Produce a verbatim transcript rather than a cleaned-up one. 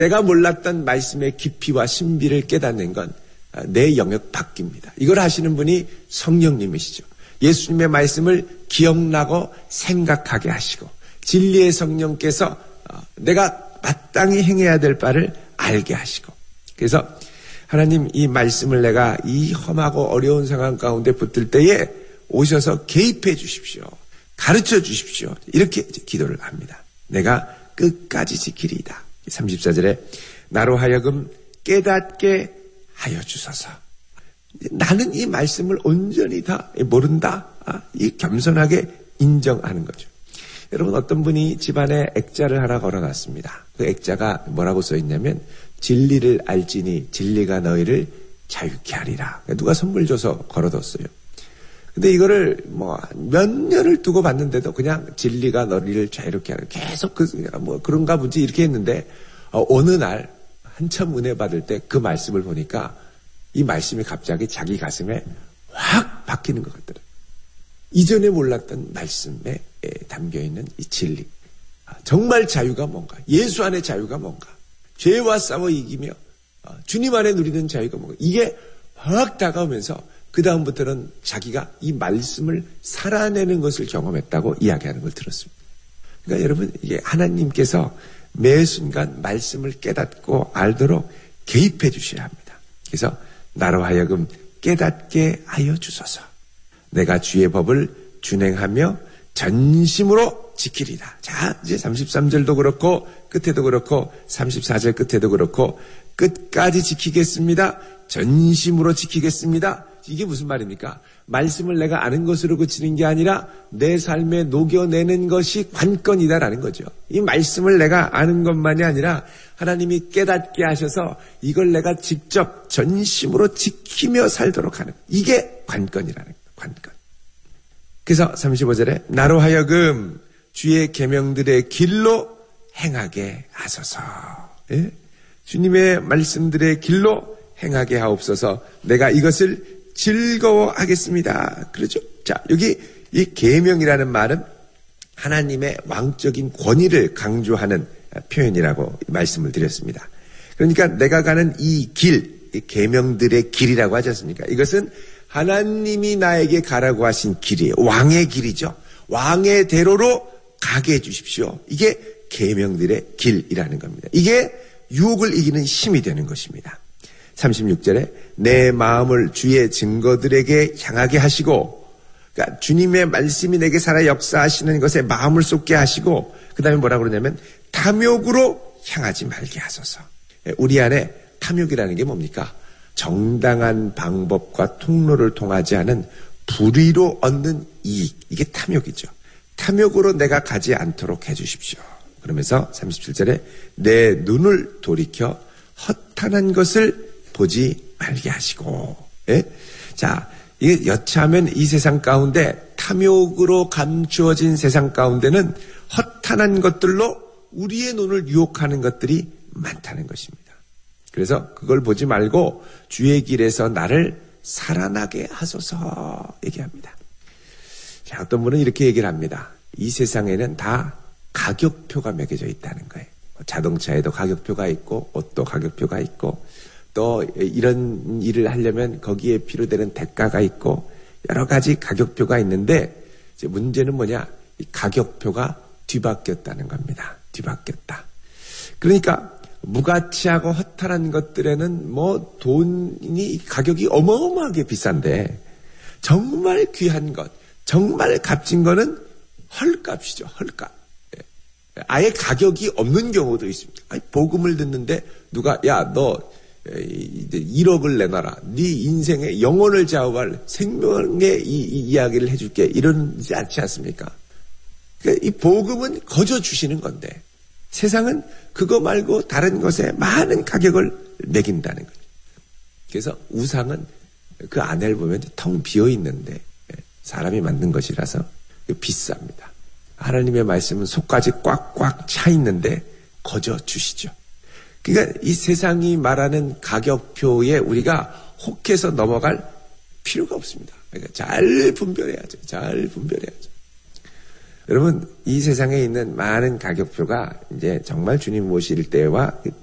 내가 몰랐던 말씀의 깊이와 신비를 깨닫는 건 내 영역 밖입니다. 이걸 하시는 분이 성령님이시죠. 예수님의 말씀을 기억나고 생각하게 하시고 진리의 성령께서 내가 마땅히 행해야 될 바를 알게 하시고, 그래서 하나님 이 말씀을 내가 이 험하고 어려운 상황 가운데 붙들 때에 오셔서 개입해 주십시오. 가르쳐 주십시오. 이렇게 기도를 합니다. 내가 끝까지 지키리이다. 삼십사 절에 나로 하여금 깨닫게 하여 주소서. 나는 이 말씀을 온전히 다 모른다. 이 겸손하게 인정하는 거죠. 여러분, 어떤 분이 집안에 액자를 하나 걸어놨습니다. 그 액자가 뭐라고 써있냐면 진리를 알지니 진리가 너희를 자유케 하리라. 누가 선물 줘서 걸어뒀어요. 근데 이거를 뭐 몇 년을 두고 봤는데도 그냥 진리가 너희를 자유롭게 하라. 계속 그, 뭐 그런가 보지 이렇게 했는데 어, 어느 날 한참 은혜 받을 때 그 말씀을 보니까 이 말씀이 갑자기 자기 가슴에 확 박히는 것 같더라고요. 이전에 몰랐던 말씀에 담겨있는 이 진리. 정말 자유가 뭔가, 예수 안의 자유가 뭔가, 죄와 싸워 이기며 주님 안에 누리는 자유가 뭔가, 이게 확 다가오면서 그 다음부터는 자기가 이 말씀을 살아내는 것을 경험했다고 이야기하는 걸 들었습니다. 그러니까 여러분, 이게 하나님께서 매 순간 말씀을 깨닫고 알도록 개입해 주셔야 합니다. 그래서 나로 하여금 깨닫게 하여 주소서. 내가 주의 법을 준행하며 전심으로 지키리라. 자, 이제 삼십삼 절도 그렇고 끝에도 그렇고 삼십사 절 끝에도 그렇고 끝까지 지키겠습니다. 전심으로 지키겠습니다. 이게 무슨 말입니까? 말씀을 내가 아는 것으로 그치는 게 아니라 내 삶에 녹여내는 것이 관건이다라는 거죠. 이 말씀을 내가 아는 것만이 아니라 하나님이 깨닫게 하셔서 이걸 내가 직접 전심으로 지키며 살도록 하는, 이게 관건이라는 거예요. 관건. 그래서 삼십오 절에 나로 하여금 주의 계명들의 길로 행하게 하소서. 예? 주님의 말씀들의 길로 행하게 하옵소서. 내가 이것을 즐거워하겠습니다. 그렇죠? 자, 여기 이 계명이라는 말은 하나님의 왕적인 권위를 강조하는 표현이라고 말씀을 드렸습니다. 그러니까 내가 가는 이 길, 이 계명들의 길이라고 하지 않습니까? 이것은 하나님이 나에게 가라고 하신 길이에요. 왕의 길이죠. 왕의 대로로 가게 해주십시오. 이게 계명들의 길이라는 겁니다. 이게 유혹을 이기는 힘이 되는 것입니다. 삼십육 절에 내 마음을 주의 증거들에게 향하게 하시고, 그러니까 주님의 말씀이 내게 살아 역사하시는 것에 마음을 쏟게 하시고, 그 다음에 뭐라고 그러냐면 탐욕으로 향하지 말게 하소서. 우리 안에 탐욕이라는 게 뭡니까? 정당한 방법과 통로를 통하지 않은 불의로 얻는 이익, 이게 탐욕이죠. 탐욕으로 내가 가지 않도록 해주십시오. 그러면서 삼십칠 절에 내 눈을 돌이켜 허탄한 것을 보지 말게 하시고, 예? 자, 이게 여차하면 이 세상 가운데 탐욕으로 감추어진 세상 가운데는 허탄한 것들로 우리의 눈을 유혹하는 것들이 많다는 것입니다. 그래서 그걸 보지 말고 주의 길에서 나를 살아나게 하소서 얘기합니다. 자, 어떤 분은 이렇게 얘기를 합니다. 이 세상에는 다 가격표가 매겨져 있다는 거예요. 자동차에도 가격표가 있고 옷도 가격표가 있고 또 이런 일을 하려면 거기에 필요되는 대가가 있고 여러 가지 가격표가 있는데 이제 문제는 뭐냐? 이 가격표가 뒤바뀌었다는 겁니다. 뒤바뀌었다. 그러니까 무가치하고 허탈한 것들에는 뭐 돈이 가격이 어마어마하게 비싼데 정말 귀한 것, 정말 값진 거는 헐값이죠. 헐값. 아예 가격이 없는 경우도 있습니다. 아니, 복음을 듣는데 누가 야, 너 일억을 내놔라. 네 인생의 영혼을 좌우할 생명의 이, 이 이야기를 해줄게. 이러지 않지 않습니까? 그러니까 이 복음은 거저 주시는 건데 세상은 그거 말고 다른 것에 많은 가격을 매긴다는 거죠. 그래서 우상은 그 안에를 보면 텅 비어 있는데 사람이 만든 것이라서 비쌉니다. 하나님의 말씀은 속까지 꽉꽉 차 있는데 거저 주시죠. 그러니까 이 세상이 말하는 가격표에 우리가 혹해서 넘어갈 필요가 없습니다. 그러니까 잘 분별해야죠. 잘 분별해야죠. 여러분, 이 세상에 있는 많은 가격표가 이제 정말 주님 모실 때와